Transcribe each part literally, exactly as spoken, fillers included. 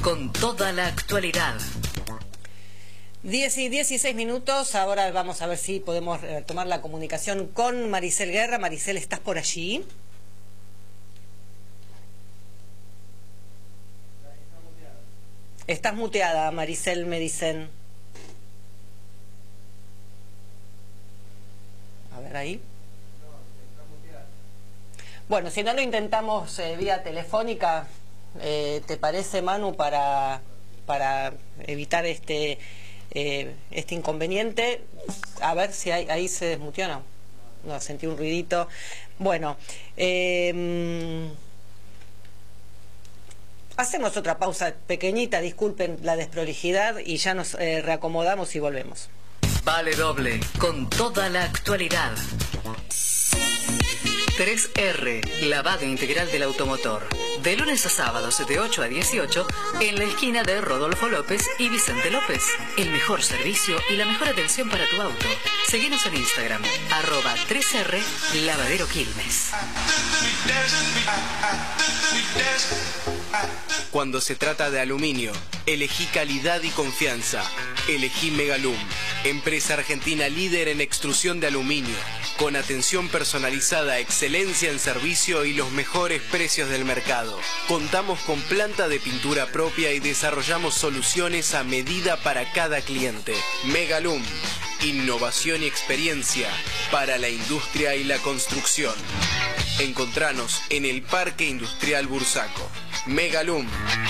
con toda la actualidad. diez y dieciséis minutos, ahora vamos a ver si podemos tomar la comunicación con Maricel Guerra. Maricel, ¿estás por allí? Estás muteada, Maricel, me dicen. A ver ahí. Bueno, si no lo intentamos eh, vía telefónica, eh, ¿te parece, Manu, para, para evitar este... Eh, este inconveniente? A ver si hay, ahí se desmuteó. No, no, sentí un ruidito. Bueno, eh, hacemos otra pausa pequeñita, disculpen la desprolijidad, y ya nos eh, reacomodamos y volvemos. Vale doble, con toda la actualidad. tres R, lavado integral del automotor. De lunes a sábados de ocho a dieciocho, en la esquina de Rodolfo López y Vicente López. El mejor servicio y la mejor atención para tu auto. Seguinos en Instagram, arroba tres R Lavadero Quilmes. Cuando se trata de aluminio, elegí calidad y confianza. Elegí Megalum, empresa argentina líder en extrusión de aluminio, con atención personalizada, excelencia en servicio y los mejores precios del mercado. Contamos con planta de pintura propia y desarrollamos soluciones a medida para cada cliente. Megalum, innovación y experiencia para la industria y la construcción. Encontranos en el Parque Industrial Bursaco. Megalum.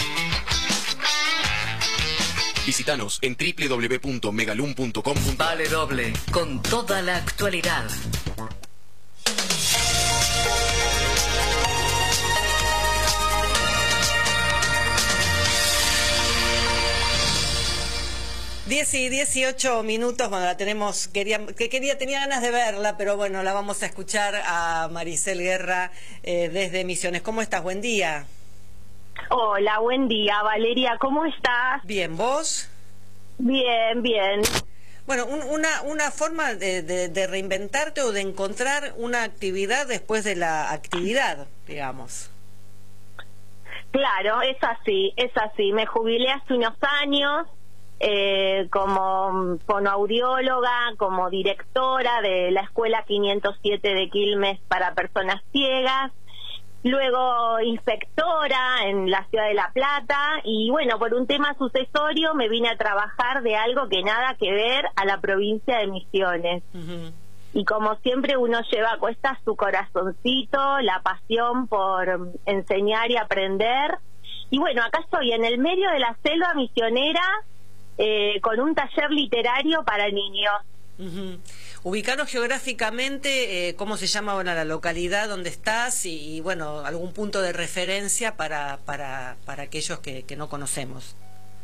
Visítanos en doble u doble u doble u punto megalum punto com. Vale doble, con toda la actualidad. diez y dieciocho minutos, bueno, la tenemos, quería, que quería, tenía ganas de verla, pero bueno, la vamos a escuchar a Maricel Guerra eh, desde Misiones. ¿Cómo estás? Buen día. Hola, buen día, Valeria, ¿cómo estás? Bien, ¿vos? Bien, bien. Bueno, un, una, una forma de, de, de reinventarte o de encontrar una actividad después de la actividad, digamos. Claro, es así, es así. Me jubilé hace unos años eh, como fonoaudióloga, como directora de la Escuela quinientos siete de Quilmes para personas ciegas. Luego inspectora en la ciudad de La Plata y bueno, por un tema sucesorio me vine a trabajar de algo que nada que ver a la provincia de Misiones. Uh-huh. Y como siempre uno lleva a cuestas su corazoncito, la pasión por enseñar y aprender. Y bueno, acá estoy en el medio de la selva misionera eh, con un taller literario para niños. Uh-huh. Ubicanos geográficamente, eh, ¿cómo se llama bueno, la localidad donde estás? Y, y bueno, algún punto de referencia para para, para aquellos que, que no conocemos.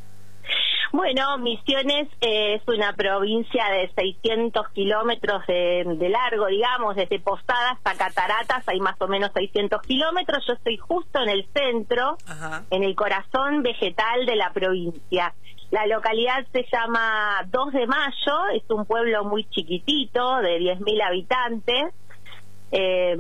Bueno, Misiones eh, es una provincia de seiscientos kilómetros de, de largo, digamos, desde Posadas hasta Cataratas hay más o menos seiscientos kilómetros. Yo estoy justo en el centro, Ajá. en el corazón vegetal de la provincia. La localidad se llama dos de mayo, es un pueblo muy chiquitito, de diez mil habitantes, eh,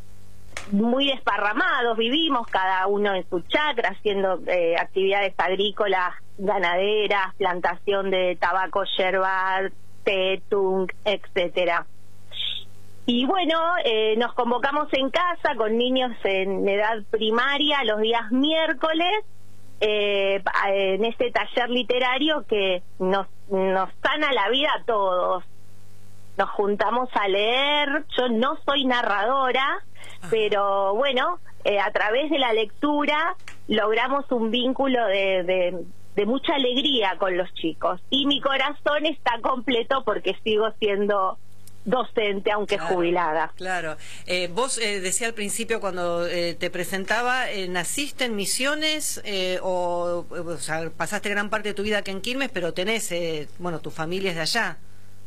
muy desparramados, vivimos cada uno en su chacra, haciendo eh, actividades agrícolas, ganaderas, plantación de tabaco, yerba, té, tung, etcétera. Y bueno, eh, nos convocamos en casa con niños en edad primaria los días miércoles, Eh, en este taller literario que nos, nos sana la vida a todos. Nos juntamos a leer. Yo no soy narradora, Ajá. pero bueno, eh, a través de la lectura logramos un vínculo de, de, de mucha alegría con los chicos. Y mi corazón está completo porque sigo siendo docente, aunque claro, jubilada. Claro. Eh, vos eh, decía al principio cuando eh, te presentaba, eh, ¿naciste en Misiones eh, o, o sea, pasaste gran parte de tu vida aquí en Quilmes, pero tenés, eh, bueno, tu familia es de allá?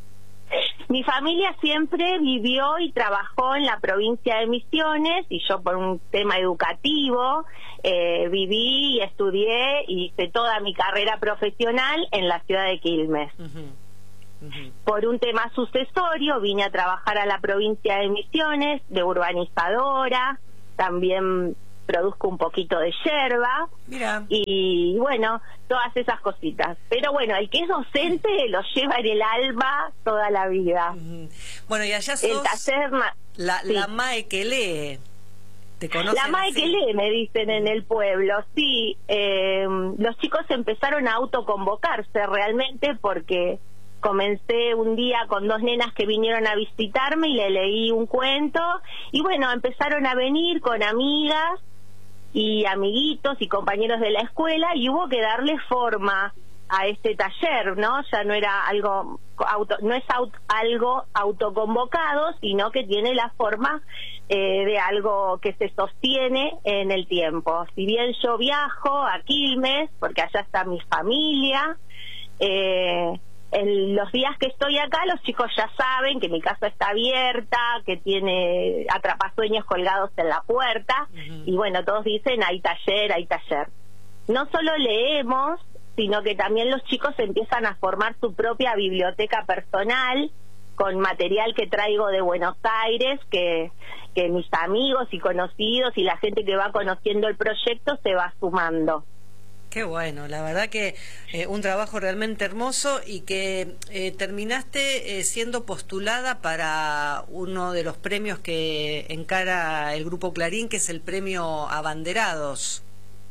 Mi familia siempre vivió y trabajó en la provincia de Misiones y yo por un tema educativo eh, viví y estudié y hice toda mi carrera profesional en la ciudad de Quilmes. Uh-huh. Uh-huh. Por un tema sucesorio vine a trabajar a la provincia de Misiones de urbanizadora, también produzco un poquito de yerba. Mira. Y bueno, todas esas cositas. Pero bueno, el que es docente lo lleva en el alma toda la vida. Bueno, y allá sos el taller, la, sí. la mae que lee. ¿Te conocen La mae así? que lee, me dicen en el pueblo. Sí, eh, los chicos empezaron a autoconvocarse realmente porque comencé un día con dos nenas que vinieron a visitarme y le leí un cuento. Y bueno, empezaron a venir con amigas y amiguitos y compañeros de la escuela y hubo que darle forma a este taller, ¿no? Ya no era algo auto, no es auto, algo autoconvocado, sino que tiene la forma eh, de algo que se sostiene en el tiempo. Si bien yo viajo a Quilmes, porque allá está mi familia, eh, en los días que estoy acá los chicos ya saben que mi casa está abierta, que tiene atrapasueños colgados en la puerta, uh-huh. y bueno, todos dicen hay taller, hay taller. No solo leemos, sino que también los chicos empiezan a formar su propia biblioteca personal con material que traigo de Buenos Aires, que, que mis amigos y conocidos y la gente que va conociendo el proyecto se va sumando. Qué bueno, la verdad que eh, un trabajo realmente hermoso y que eh, terminaste eh, siendo postulada para uno de los premios que encara el Grupo Clarín, que es el premio Abanderados.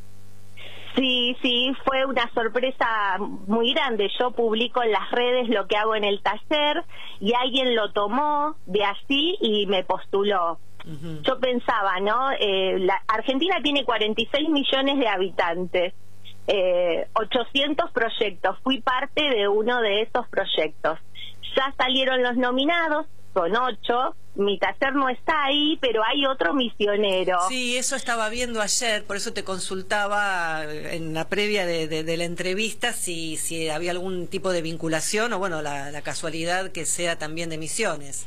Sí, sí, fue una sorpresa muy grande. Yo publico en las redes lo que hago en el taller y alguien lo tomó de así y me postuló. Uh-huh. Yo pensaba, ¿no? Eh, la Argentina tiene cuarenta y seis millones de habitantes, eh, ochocientos proyectos. Fui parte de uno de esos proyectos. Ya salieron los nominados, son ocho. Mi taller no está ahí, pero hay otro misionero. Sí, eso estaba viendo ayer, por eso te consultaba en la previa de, de, de la entrevista si, si había algún tipo de vinculación o, bueno, la, la casualidad que sea también de Misiones.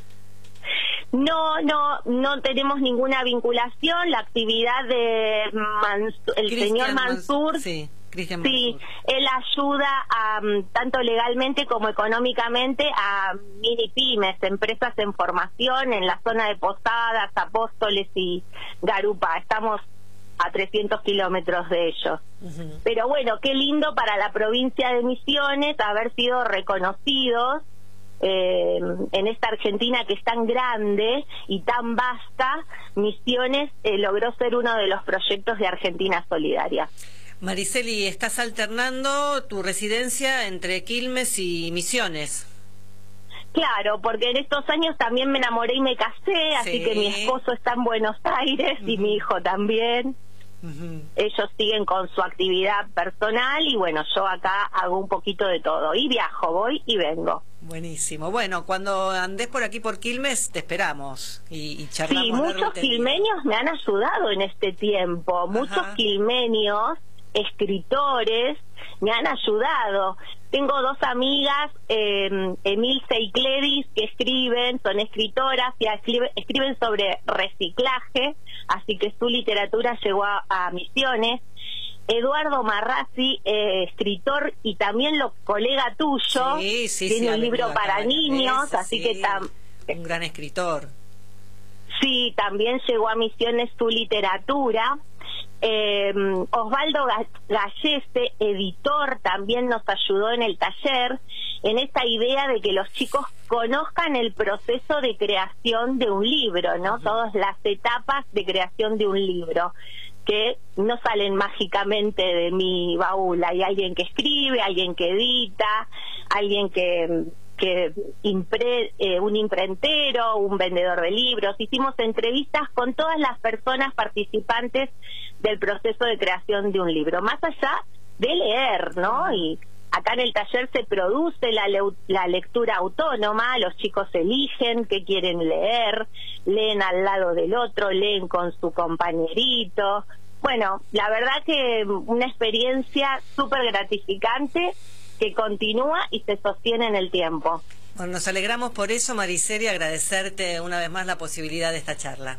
No, no, no tenemos ninguna vinculación. La actividad de Mansur, el Cristian señor Mansur... Mans sí. Sí, él ayuda a, tanto legalmente como económicamente a mini pymes, empresas en formación en la zona de Posadas, Apóstoles y Garupa. Estamos a trescientos kilómetros de ellos. Uh-huh. Pero bueno, qué lindo para la provincia de Misiones haber sido reconocidos eh, en esta Argentina que es tan grande y tan vasta. Misiones eh, logró ser uno de los proyectos de Argentina Solidaria. Mariceli, estás alternando tu residencia entre Quilmes y Misiones. Claro, porque en estos años también me enamoré y me casé, así sí. que mi esposo está en Buenos Aires uh-huh. y mi hijo también. Uh-huh. Ellos siguen con su actividad personal y bueno, yo acá hago un poquito de todo. Y viajo, voy y vengo. Buenísimo. Bueno, cuando andes por aquí por Quilmes, te esperamos y, y charlamos. Sí, muchos quilmeños me han ayudado en este tiempo. Ajá. Muchos quilmeños, escritores, me han ayudado. Tengo dos amigas, eh, Emilce y Cledis, que escriben, son escritoras y escriben, escriben sobre reciclaje, así que su literatura llegó a, a Misiones. Eduardo Marrazzi, eh, escritor y también lo colega tuyo, sí, sí, tiene sí, un libro para niños, veces, así sí, que tam un gran escritor. Sí, también llegó a Misiones su literatura. Eh, Osvaldo Gallese, editor, también nos ayudó en el taller en esta idea de que los chicos conozcan el proceso de creación de un libro, ¿no? Uh-huh. Todas las etapas de creación de un libro, que no salen mágicamente de mi baúl. Hay alguien que escribe, alguien que edita, alguien que... que impre, eh, un imprentero, un vendedor de libros. Hicimos entrevistas con todas las personas participantes del proceso de creación de un libro, más allá de leer, ¿no? Y acá en el taller se produce la, le la lectura autónoma, los chicos eligen qué quieren leer, leen al lado del otro, leen con su compañerito. Bueno, la verdad que una experiencia súper gratificante que continúa y se sostiene en el tiempo. Bueno, nos alegramos por eso, Mariceli, agradecerte una vez más la posibilidad de esta charla.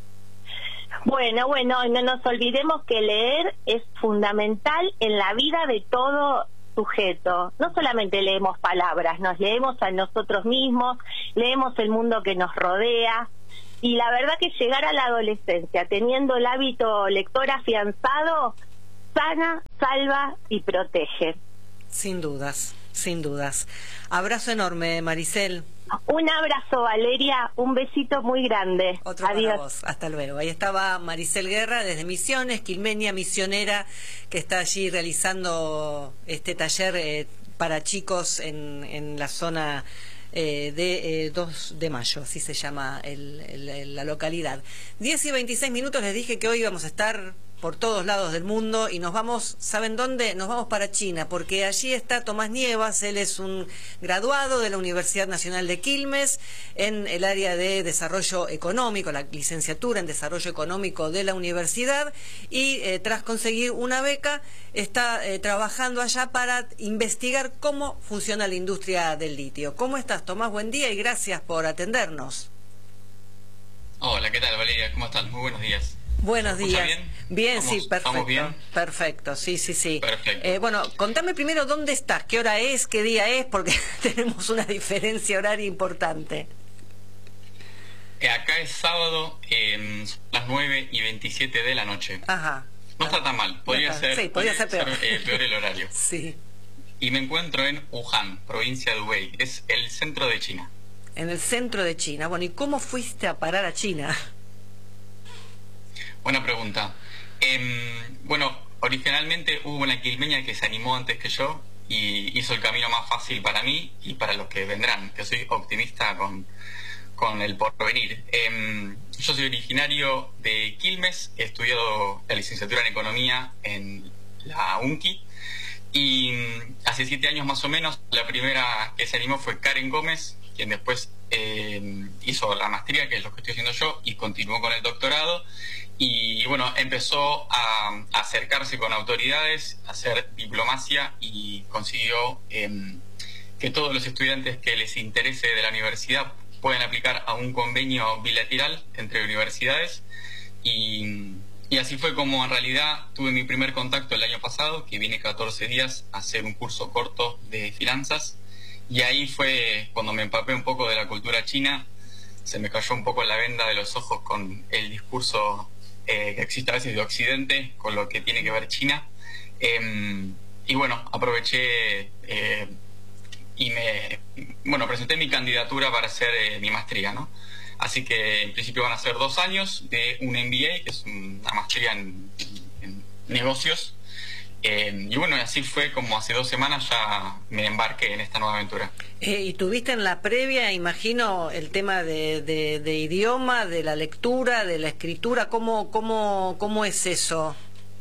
Bueno, bueno, no nos olvidemos que leer es fundamental en la vida de todo sujeto. No solamente leemos palabras, nos leemos a nosotros mismos, leemos el mundo que nos rodea. y la verdad que llegar a la adolescencia teniendo el hábito lector afianzado, sana, salva y protege. Sin dudas, sin dudas. Abrazo enorme, Maricel. Un abrazo, Valeria, un besito muy grande. Otro Adiós. para vos. Hasta luego. Ahí estaba Maricel Guerra desde Misiones, quilmeña misionera, que está allí realizando este taller eh, para chicos en, en la zona eh, de eh, dos de mayo, así se llama el, el, la localidad. diez y veintiséis minutos, les dije que hoy íbamos a estar por todos lados del mundo y nos vamos, ¿saben dónde? Nos vamos para China, porque allí está Tomás Nievas. Él es un graduado de la Universidad Nacional de Quilmes en el área de Desarrollo Económico, la licenciatura en Desarrollo Económico de la universidad, y eh, tras conseguir una beca está eh, trabajando allá para investigar cómo funciona la industria del litio. ¿Cómo estás, Tomás? Buen día y gracias por atendernos. Hola, ¿qué tal, Valeria? ¿Cómo estás? Muy buenos días. Buenos días. Bien, bien ¿Vamos, sí, perfecto. ¿Estamos bien? Perfecto, sí, sí, sí. Perfecto. Eh, bueno, contame primero dónde estás, qué hora es, qué día es, porque tenemos una diferencia horaria importante. Eh, acá es sábado, eh, son las nueve y veintisiete de la noche. Ajá. No está tan mal, podría No está- ser, sí, podría ser peor. eh, peor el horario. Sí, Y me encuentro en Wuhan, provincia de Hubei, es el centro de China. en el centro de China. Bueno, ¿y cómo fuiste a parar a China? Buena pregunta. Eh, bueno, originalmente hubo una quilmeña que se animó antes que yo y hizo el camino más fácil para mí y para los que vendrán, que soy optimista con, con el porvenir. Eh, yo soy originario de Quilmes, he estudiado la licenciatura en Economía en la UNCI y hace siete años más o menos la primera que se animó fue Karen Gómez, quien después eh, hizo la maestría, que es lo que estoy haciendo yo, y continuó con el doctorado. Y bueno, empezó a, a acercarse con autoridades, a hacer diplomacia y consiguió eh, que todos los estudiantes que les interese de la universidad puedan aplicar a un convenio bilateral entre universidades. Y, y así fue como en realidad tuve mi primer contacto el año pasado, que vine catorce días a hacer un curso corto de finanzas. Y ahí fue cuando me empapé un poco de la cultura china, se me cayó un poco la venda de los ojos con el discurso eh, que existe a veces de Occidente, con lo que tiene que ver China. Eh, y bueno, aproveché eh, y me bueno presenté mi candidatura para hacer eh, mi maestría, ¿no? Así que en principio van a ser dos años de un M B A, que es una maestría en, en negocios. Eh, y bueno, así fue como hace dos semanas ya me embarqué en esta nueva aventura. Eh, y tuviste en la previa, imagino, el tema de, de, de idioma, de la lectura, de la escritura. ¿Cómo, cómo, cómo es eso?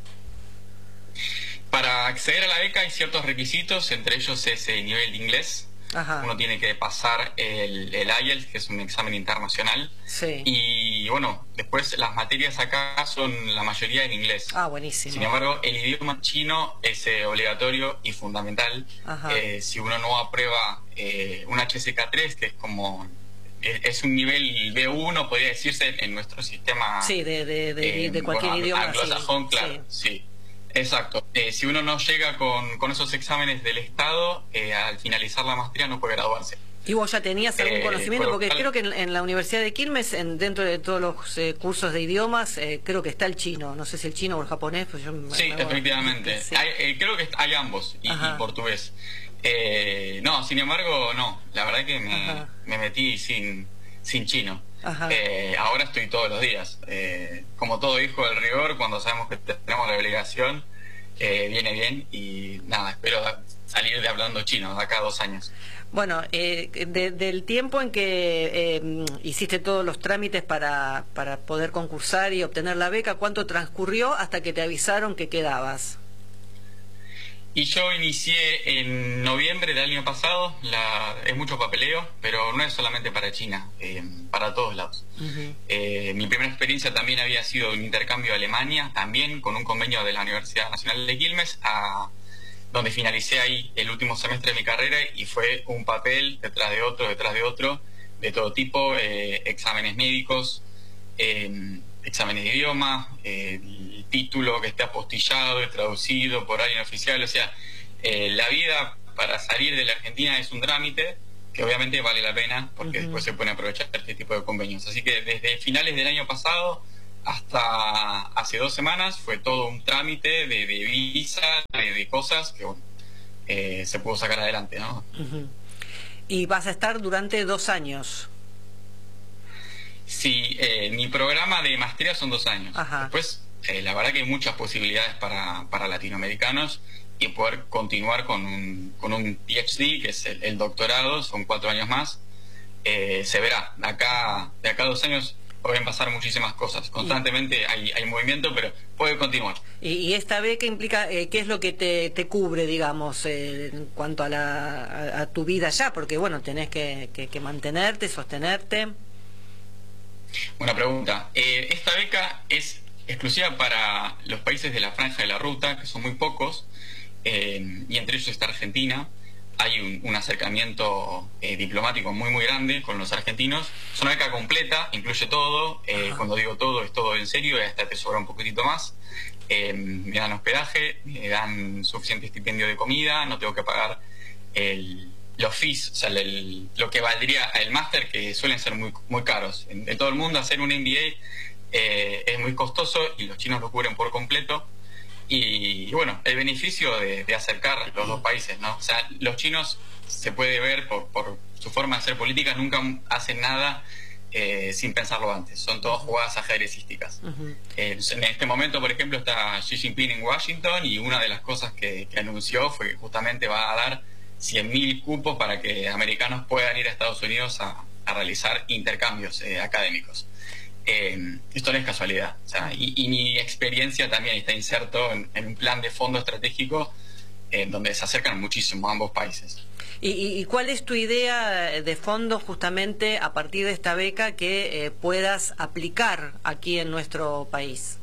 Para acceder a la beca hay ciertos requisitos, entre ellos es el nivel de inglés. Ajá. Uno tiene que pasar el, el I E L T S, que es un examen internacional. Sí. Y bueno, después las materias acá son la mayoría en inglés. Ah, buenísimo. Sin embargo, el idioma chino es eh, obligatorio y fundamental. Eh, si uno no aprueba eh, un H S K tres, que es como es, es un nivel B uno, podría decirse, en nuestro sistema. Sí, de, de, de, eh, de cualquier bueno, idioma. anglosajón, Sí, claro, sí. sí. Exacto. Eh, si uno no llega con, con esos exámenes del Estado, eh, al finalizar la maestría no puede graduarse. ¿Y vos ya tenías algún Eh, conocimiento? por lo Porque cual- creo que en, en la Universidad de Quilmes, en, dentro de todos los eh, cursos de idiomas, eh, creo que está el chino. No sé si el chino o el japonés. Pues yo me- Sí, me hago- efectivamente. Sí. Hay, eh, creo que hay ambos, y, y portugués. Eh, no, sin embargo, no. La verdad que me, Ajá. me metí sin, sin chino. Ajá. Eh, ahora estoy todos los días. Eh, como todo hijo del rigor, cuando sabemos que tenemos la obligación, eh, viene bien. Y nada, espero salir de hablando chino de acá a dos años. Bueno, eh, de- del tiempo en que eh, hiciste todos los trámites para, para poder concursar y obtener la beca, ¿cuánto transcurrió hasta que te avisaron que quedabas? Y yo inicié en noviembre del año pasado. La, es mucho papeleo, pero no es solamente para China, eh, para todos lados. Uh-huh. Eh, mi primera experiencia también había sido un intercambio a Alemania, también con un convenio de la Universidad Nacional de Quilmes, a, donde finalicé ahí el último semestre de mi carrera, y fue un papel detrás de otro, detrás de otro, de todo tipo, eh, exámenes médicos, eh, exámenes de idioma, eh, el título que esté apostillado y traducido por alguien oficial. O sea, eh, la vida para salir de la Argentina es un trámite, que obviamente vale la pena porque uh-huh. después se pueden aprovechar este tipo de convenios. Así que desde finales del año pasado hasta hace dos semanas fue todo un trámite de, de visa, de, de cosas que bueno, eh, se pudo sacar adelante, ¿no? Uh-huh. Y vas a estar durante dos años. Sí, eh, mi programa de maestría son dos años. Ajá. Después, eh, la verdad que hay muchas posibilidades para, para latinoamericanos y poder continuar con un, con un P H D, que es el, el doctorado, son cuatro años más. Eh, se verá, de acá, de acá a dos años pueden pasar muchísimas cosas. Constantemente hay, hay movimiento, pero puede continuar. ¿Y, y esta beca implica, eh, qué es lo que te, te cubre, digamos, eh, en cuanto a, la, a, a tu vida allá? Porque, bueno, tenés que, que, que mantenerte, sostenerte. Buena pregunta. Eh, esta beca es exclusiva para los países de la Franja de la Ruta, que son muy pocos, eh, y entre ellos está Argentina. Hay un, un acercamiento eh, diplomático muy muy grande con los argentinos. Es una beca completa, incluye todo. Eh, cuando digo todo, es todo en serio, y hasta te sobra un poquitito más. Eh, me dan hospedaje, me dan suficiente estipendio de comida, no tengo que pagar el, los fees, o sea, el, lo que valdría el máster, que suelen ser muy, muy caros. En, en todo el mundo hacer un M B A eh, es muy costoso y los chinos lo cubren por completo. Y, y bueno, el beneficio de, de acercar los dos países, ¿no? O sea, los chinos, se puede ver por, por su forma de hacer política, nunca hacen nada eh, sin pensarlo antes. Son todas jugadas ajedrecísticas. Uh-huh. eh, en este momento, por ejemplo, está Xi Jinping en Washington y una de las cosas que, que anunció fue que justamente va a dar cien mil cupos para que americanos puedan ir a Estados Unidos a, a realizar intercambios eh, académicos. Eh, esto no es casualidad, o sea, y, y mi experiencia también está inserto en, en un plan de fondo estratégico eh, donde se acercan muchísimo a ambos países. ¿Y, y, y cuál es tu idea de fondo justamente a partir de esta beca que eh, puedas aplicar aquí en nuestro país?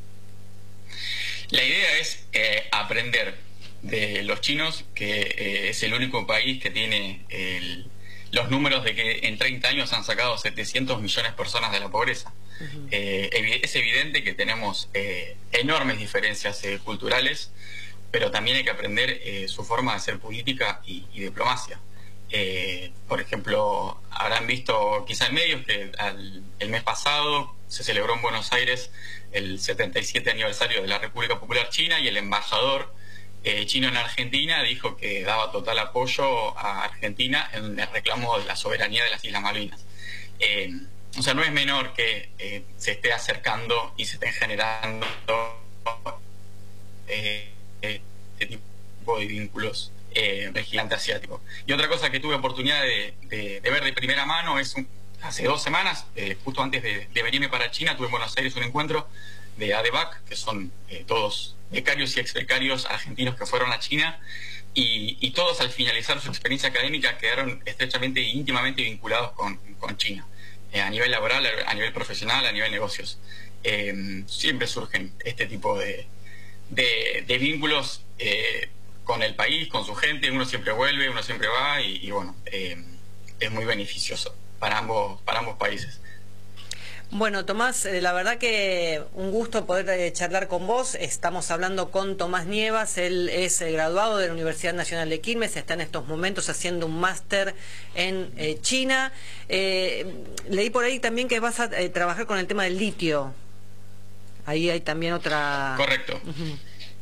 La idea es eh, aprender de los chinos, que eh, es el único país que tiene el los números de que en treinta años han sacado setecientos millones de personas de la pobreza. Uh-huh. eh, es evidente que tenemos eh, enormes diferencias eh, culturales, pero también hay que aprender eh, su forma de hacer política y, y diplomacia. Eh, por ejemplo, habrán visto quizá en medios que al, el mes pasado se celebró en Buenos Aires el setenta y siete aniversario de la República Popular China, y el embajador Eh, chino en Argentina dijo que daba total apoyo a Argentina en el reclamo de la soberanía de las Islas Malvinas. Eh, o sea, no es menor que eh, se esté acercando y se estén generando eh, este tipo de vínculos eh, del gigante asiático. Y otra cosa que tuve oportunidad de, de, de ver de primera mano es un, hace dos semanas, eh, justo antes de, de venirme para China, tuve en Buenos Aires un encuentro de A D V A C, que son eh, todos becarios y ex becarios argentinos que fueron a China, y, y todos al finalizar su experiencia académica quedaron estrechamente e íntimamente vinculados con, con China, eh, a nivel laboral, a nivel profesional, a nivel negocios. Eh, siempre surgen este tipo de, de, de vínculos eh, con el país, con su gente. Uno siempre vuelve, uno siempre va, y, y bueno, eh, es muy beneficioso para ambos, para ambos países. Bueno, Tomás, eh, la verdad que un gusto poder eh, charlar con vos. Estamos hablando con Tomás Nievas. Él es eh, graduado de la Universidad Nacional de Quilmes, está en estos momentos haciendo un máster en eh, China. Eh, leí por ahí también que vas a eh, trabajar con el tema del litio. Ahí hay también otra... Correcto. Uh-huh.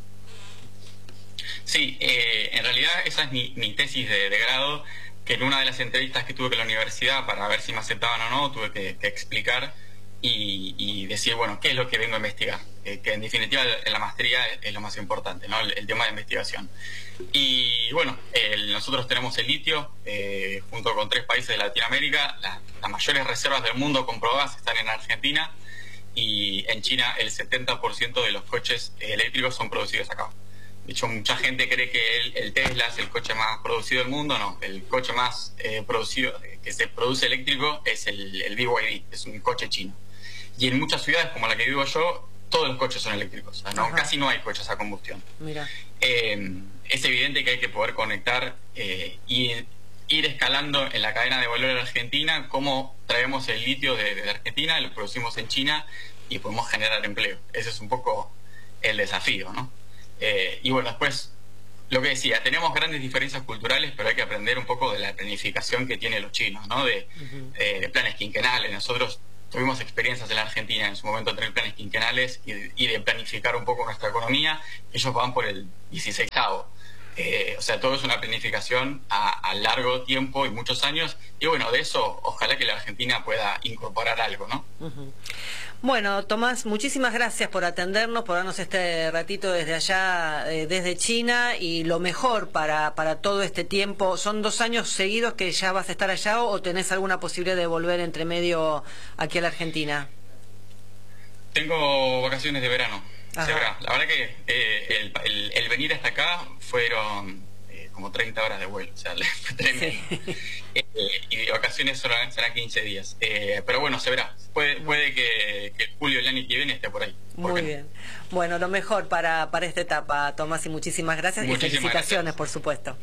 Sí, eh, en realidad esa es mi, mi tesis de, de grado, que en una de las entrevistas que tuve con la universidad para ver si me aceptaban o no, tuve que, que explicar y, y decir, bueno, qué es lo que vengo a investigar, eh, que en definitiva en la maestría es lo más importante, ¿no? El, el tema de investigación. Y bueno, el, nosotros tenemos el litio, eh, junto con tres países de Latinoamérica. La, las mayores reservas del mundo comprobadas están en Argentina, y en China el setenta por ciento de los coches eléctricos son producidos acá. De hecho, mucha gente cree que el, el Tesla es el coche más producido del mundo. No, el coche más eh, producido, que se produce eléctrico, es el, el B Y D, es un coche chino. Y en muchas ciudades, como la que vivo yo, todos los coches son eléctricos. O sea, no, casi no hay coches a combustión. Mira. Eh, es evidente que hay que poder conectar eh, y ir escalando en la cadena de valor de Argentina, cómo traemos el litio de, de Argentina, lo producimos en China y podemos generar empleo. Ese es un poco el desafío, ¿no? Eh, y bueno, después lo que decía, tenemos grandes diferencias culturales, pero hay que aprender un poco de la planificación que tienen los chinos, ¿no? De, uh-huh. eh, de planes quinquenales. Nosotros tuvimos experiencias en la Argentina en su momento de tener planes quinquenales y de, y de planificar un poco nuestra economía. Ellos van por el dieciseisavo. Eh, o sea, todo es una planificación a, a largo tiempo y muchos años. Y bueno, de eso, ojalá que la Argentina pueda incorporar algo, ¿no? Uh-huh. Bueno, Tomás, muchísimas gracias por atendernos, por darnos este ratito desde allá, eh, desde China, y lo mejor para, para todo este tiempo. ¿Son dos años seguidos que ya vas a estar allá o tenés alguna posibilidad de volver entre medio aquí a la Argentina? Tengo vacaciones de verano. Se verá. La verdad que eh, el, el, el venir hasta acá fueron eh, como treinta horas de vuelo, o sea, fue tremendo. Sí. Eh, y de vacaciones solamente serán quince días. Eh, pero bueno, se verá. Puede, puede que, que julio del año que viene esté por ahí. ¿Por Muy bien. No? Bueno, lo mejor para, para esta etapa, Tomás, y muchísimas gracias. Muchísimas y felicitaciones, gracias. Por supuesto.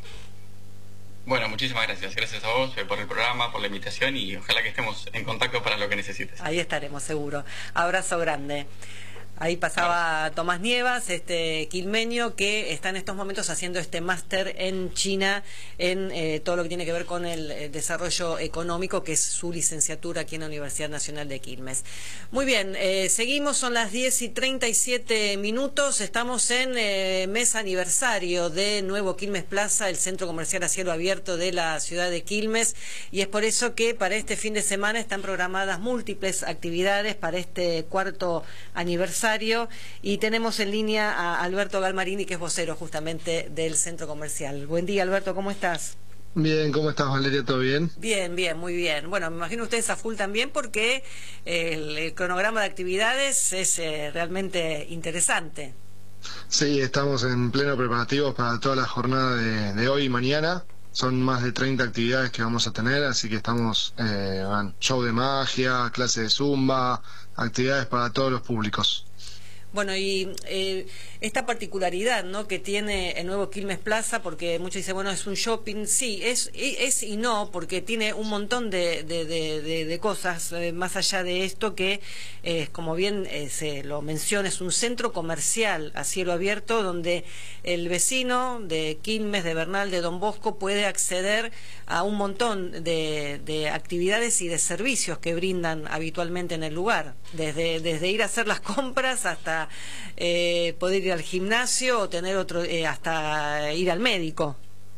Bueno, muchísimas gracias. Gracias a vos por el programa, por la invitación, y ojalá que estemos en contacto para lo que necesites. Ahí estaremos, seguro. Abrazo grande. Ahí pasaba Tomás Nievas, este quilmeño, que está en estos momentos haciendo este máster en China en eh, todo lo que tiene que ver con el, el desarrollo económico, que es su licenciatura aquí en la Universidad Nacional de Quilmes. Muy bien, eh, seguimos, son las diez y treinta y siete minutos, estamos en eh, mes aniversario de Nuevo Quilmes Plaza, el centro comercial a cielo abierto de la ciudad de Quilmes, y es por eso que para este fin de semana están programadas múltiples actividades para este cuarto aniversario. Y tenemos en línea a Alberto Galmarini, que es vocero justamente del centro comercial. Buen día, Alberto, ¿cómo estás? Bien, ¿cómo estás, Valeria? ¿Todo bien? Bien, bien, muy bien. Bueno, me imagino ustedes a full también porque el, el cronograma de actividades es eh, realmente interesante. Sí, estamos en pleno preparativos para toda la jornada de, de hoy y mañana. Son más de treinta actividades que vamos a tener, así que estamos, eh, bueno, show de magia, clase de zumba, actividades para todos los públicos. Bueno, y eh, esta particularidad, ¿no?, que tiene el nuevo Quilmes Plaza, porque muchos dicen, bueno, es un shopping, sí, es es y no, porque tiene un montón de, de, de, de, de cosas, eh, más allá de esto, que, eh, como bien eh, se lo menciona, es un centro comercial a cielo abierto, donde el vecino de Quilmes, de Bernal, de Don Bosco, puede acceder a un montón de, de actividades y de servicios que brindan habitualmente en el lugar, desde, desde ir a hacer las compras hasta Eh, poder ir al gimnasio o tener otro, eh, hasta ir al médico.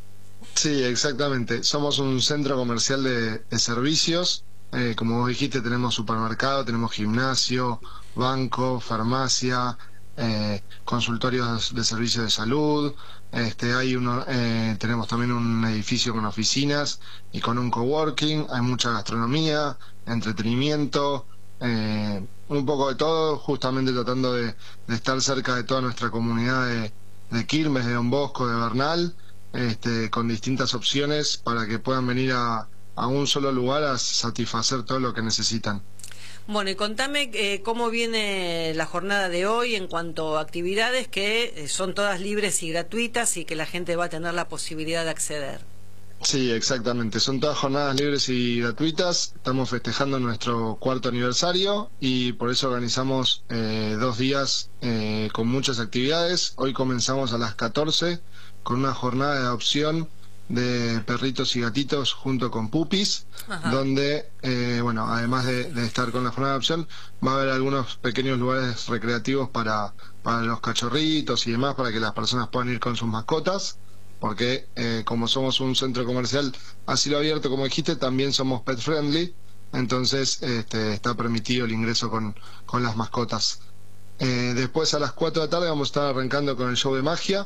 Sí, exactamente. Somos un centro comercial de, de servicios. Eh, como vos dijiste, tenemos supermercado, tenemos gimnasio, banco, farmacia, eh, consultorios de servicios de salud. Este, hay uno, eh, tenemos también un edificio con oficinas y con un coworking. Hay mucha gastronomía, entretenimiento. Eh, un poco de todo, justamente tratando de, de estar cerca de toda nuestra comunidad de, de Quilmes, de Don Bosco, de Bernal, este, con distintas opciones para que puedan venir a, a un solo lugar a satisfacer todo lo que necesitan. Bueno, y contame eh, cómo viene la jornada de hoy en cuanto a actividades que eh, son todas libres y gratuitas y que la gente va a tener la posibilidad de acceder. Sí, exactamente. Son todas jornadas libres y gratuitas. Estamos festejando nuestro cuarto aniversario y por eso organizamos eh, dos días eh, con muchas actividades. Hoy comenzamos a las catorce con una jornada de adopción de perritos y gatitos junto con pupis. Ajá. Donde, eh, bueno, además de, de estar con la jornada de adopción, va a haber algunos pequeños lugares recreativos para, para los cachorritos y demás, para que las personas puedan ir con sus mascotas. Porque eh, como somos un centro comercial a cielo abierto, como dijiste, también somos pet friendly, entonces este, está permitido el ingreso con, con las mascotas. Eh, después a las cuatro de la tarde vamos a estar arrancando con el show de magia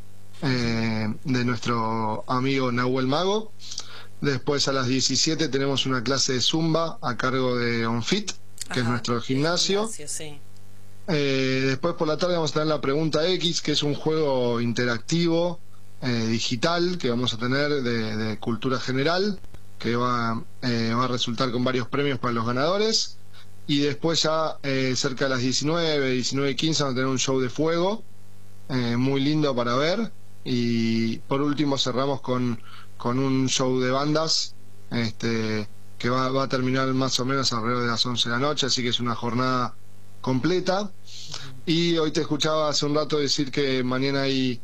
eh, de nuestro amigo Nahuel Mago. Después a las diecisiete tenemos una clase de zumba a cargo de OnFit, que Ajá, es nuestro gimnasio. gimnasio sí. eh, después por la tarde vamos a tener la pregunta X, que es un juego interactivo Eh, digital que vamos a tener de, de cultura general, que va, eh, va a resultar con varios premios para los ganadores. Y después ya eh, cerca de las diecinueve, diecinueve y quince vamos a tener un show de fuego eh, muy lindo para ver. Y por último cerramos con, con un show de bandas este, que va, va a terminar más o menos alrededor de las once de la noche, así que es una jornada completa. Y hoy te escuchaba hace un rato decir que mañana hay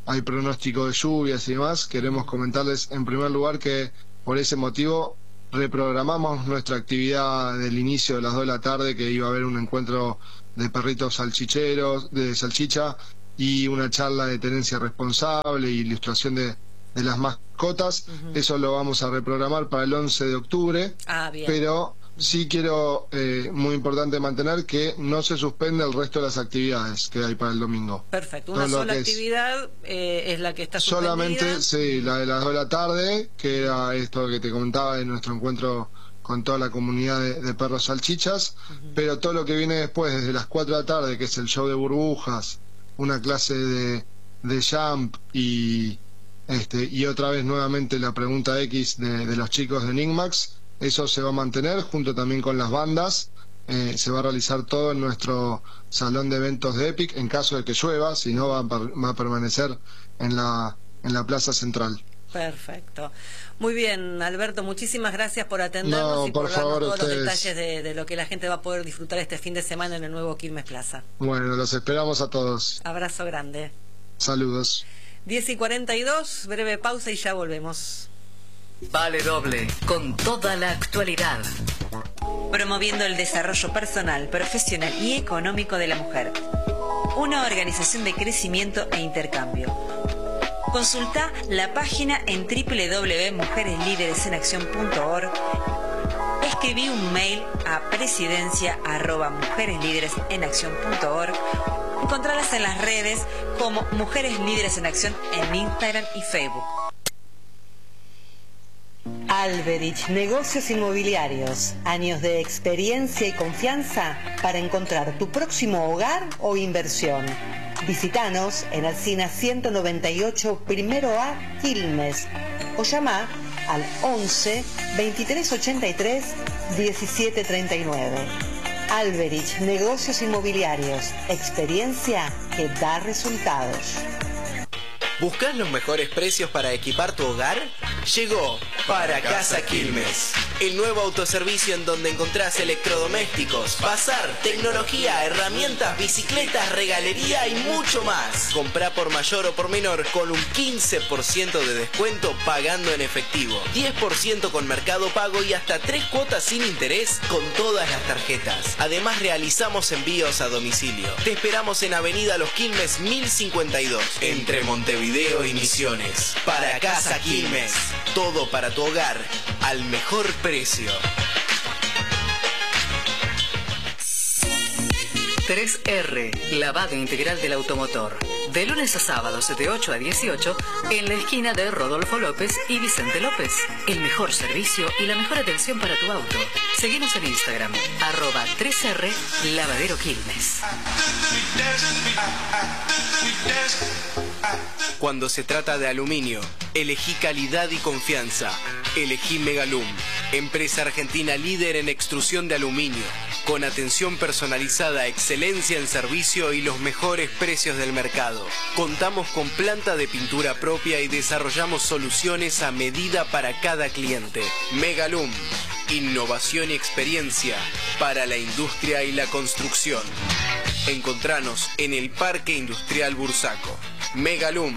hay pronóstico de lluvias y demás, queremos comentarles en primer lugar que por ese motivo reprogramamos nuestra actividad del inicio de las dos de la tarde, que iba a haber un encuentro de perritos salchicheros, de salchicha, y una charla de tenencia responsable y ilustración de, de las mascotas. Uh-huh. Eso lo vamos a reprogramar para el once de octubre. Ah, bien. Pero sí quiero, eh, muy importante mantener que no se suspende el resto de las actividades que hay para el domingo. Perfecto, una sola actividad es, eh, es la que está suspendida. Solamente, sí, la de las dos de la tarde, que era esto que te comentaba en nuestro encuentro con toda la comunidad de, de perros salchichas. Uh-huh. Pero todo lo que viene después, desde las cuatro de la tarde, que es el show de burbujas, una clase de, de jump y, este, y otra vez nuevamente la pregunta X de, de los chicos de Enigmax, eso se va a mantener junto también con las bandas. Eh, se va a realizar todo en nuestro salón de eventos de Epic en caso de que llueva, si no va a, va a permanecer en la, en la plaza central. Perfecto. Muy bien, Alberto, muchísimas gracias por atendernos no, y por, por darnos favor, todos ustedes. los detalles de, de lo que la gente va a poder disfrutar este fin de semana en el nuevo Quilmes Plaza. Bueno, los esperamos a todos. Abrazo grande. Saludos. diez y cuarenta y dos, breve pausa y ya volvemos. Vale Doble, con toda la actualidad. Promoviendo el desarrollo personal, profesional y económico de la mujer. Una organización de crecimiento e intercambio. Consulta la página en doble u doble u doble u punto mujeres líderes en acción punto org. Escribí un mail a presidencia arroba mujeres líderes en acción punto org. Encontrarlas en las redes como Mujeres Líderes en Acción en Instagram y Facebook. Alberich Negocios Inmobiliarios. Años de experiencia y confianza para encontrar tu próximo hogar o inversión. Visítanos en Alsina ciento noventa y ocho, primero A, Quilmes. O llama al once, veintitrés ochenta y tres, diecisiete treinta y nueve. Alberich Negocios Inmobiliarios. Experiencia que da resultados. ¿Buscas los mejores precios para equipar tu hogar? Llegó Para Casa Quilmes, el nuevo autoservicio en donde encontrás electrodomésticos, bazar, tecnología, herramientas, bicicletas, regalería y mucho más. Comprá por mayor o por menor con un quince por ciento de descuento pagando en efectivo, diez por ciento con Mercado Pago y hasta tres cuotas sin interés con todas las tarjetas. Además realizamos envíos a domicilio. Te esperamos en Avenida Los Quilmes mil cincuenta y dos, entre Montevideo Video y Misiones. Para Casa Quilmes, todo para tu hogar al mejor precio. tres R, lavado integral del automotor. De lunes a sábados de ocho a dieciocho en la esquina de Rodolfo López y Vicente López. El mejor servicio y la mejor atención para tu auto. Seguimos en Instagram, arroba tres R Lavadero Quilmes. Cuando se trata de aluminio, elegí calidad y confianza. Elegí Megalum, empresa argentina líder en extrusión de aluminio, con atención personalizada, excelencia en servicio y los mejores precios del mercado. Contamos con planta de pintura propia y desarrollamos soluciones a medida para cada cliente. Megalum, innovación y experiencia para la industria y la construcción. Encontranos en el Parque Industrial Bursaco. Megalum.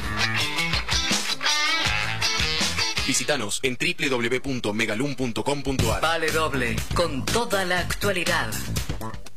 Visítanos en doble u doble u doble u punto megalum punto com punto ar. Vale Doble, con toda la actualidad.